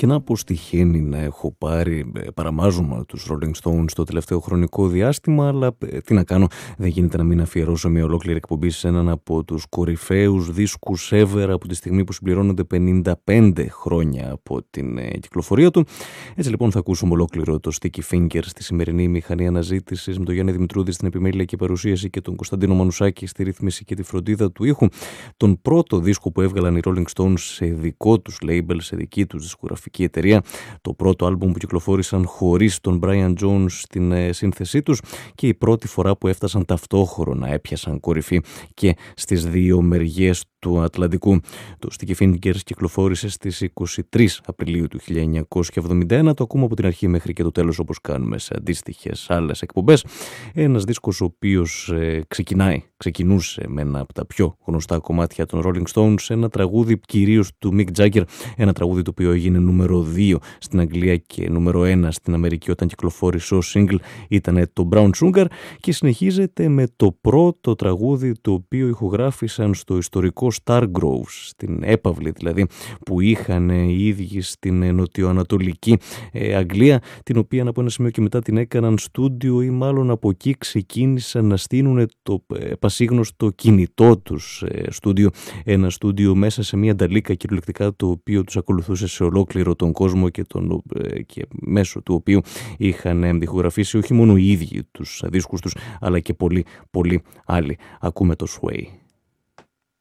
Και να πως τυχαίνει να έχω πάρει παραμάζωμα τους Rolling Stones το τελευταίο χρονικό διάστημα, αλλά τι να κάνω, δεν γίνεται να μην αφιερώσω μια ολόκληρη εκπομπή σε έναν από τους κορυφαίους δίσκους ever από τη στιγμή που συμπληρώνονται 55 χρόνια από την κυκλοφορία του. Έτσι λοιπόν θα ακούσουμε ολόκληρο το Sticky Fingers στη σημερινή μηχανή αναζήτησης με τον Γιάννη Δημητρούδη στην επιμέλεια και παρουσίαση και τον Κωνσταντίνο Μανουσάκη στη ρύθμιση και τη φροντίδα του ήχου. Τον πρώτο δίσκο που έβγαλαν οι Rolling Stones σε δικό τους label, σε δική τους δισκογραφική εταιρεία. Το πρώτο άλμπουμ που κυκλοφόρησαν χωρίς τον Brian Jones στην σύνθεσή τους και η πρώτη φορά που έφτασαν ταυτόχρονα, έπιασαν κορυφή και στις δύο μεριές του Ατλαντικού. Το Sticky Fingers κυκλοφόρησε στις 23 Απριλίου του 1971. Το ακούμε από την αρχή μέχρι και το τέλος, όπως κάνουμε σε αντίστοιχες άλλες εκπομπές. Ένας δίσκος ο οποίος ξεκινούσε με ένα από τα πιο γνωστά κομμάτια των Rolling Stones, ένα τραγούδι κυρίως του Mick Jagger, ένα τραγούδι το οποίο έγινε νούμερο 2 στην Αγγλία και νούμερο 1 στην Αμερική όταν κυκλοφόρησε ως single, ήταν το Brown Sugar, και συνεχίζεται με το πρώτο τραγούδι το οποίο ηχογράφησαν στο ιστορικό Stargroves, στην έπαυλη δηλαδή που είχαν οι ίδιοι στην νοτιοανατολική Αγγλία, την οποία από ένα σημείο και μετά την έκαναν στούντιο, ή μάλλον από εκεί ξεκίνησαν να στείλουν το πασίγνωστο κινητό τους στούντιο, ένα στούντιο μέσα σε μια νταλίκα κυριολεκτικά, το οποίο τους ακολουθούσε σε ολόκληρο τον κόσμο και μέσω του οποίου είχαν διχογραφήσει όχι μόνο οι ίδιοι τους δίσκους τους, αλλά και πολλοί άλλοι. Ακούμε το Sway.